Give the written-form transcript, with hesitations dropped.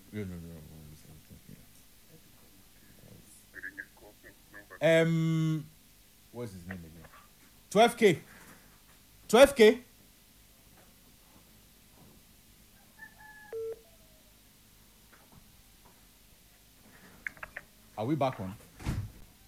No, no, no. What's his name again? 12K. 12K. Are we back on?